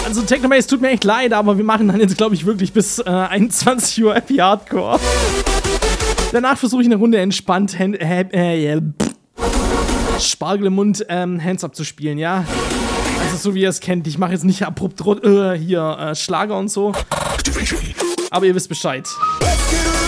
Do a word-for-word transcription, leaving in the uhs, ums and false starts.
Also Technomaze, tut mir echt leid, aber wir machen dann jetzt, glaube ich, wirklich bis äh, einundzwanzig Uhr Happy Hardcore. Danach versuche ich eine Runde entspannt Hand, äh, äh, Spargel im Mund ähm, Hands Up zu spielen, ja. Also so wie ihr es kennt, ich mache jetzt nicht abrupt äh, hier äh, Schlager und so. Aber ihr wisst Bescheid. Let's